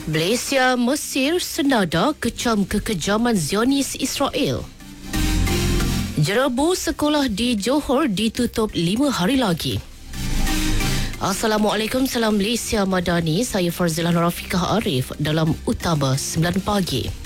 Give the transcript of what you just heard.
Malaysia, Mesir senada kecam kekejaman Zionis Israel. Jerebu sekolah di Johor ditutup 5 hari lagi. Assalamualaikum, salam Malaysia Madani. Saya Farzilah Rafiqah Arif dalam Utama 9 pagi.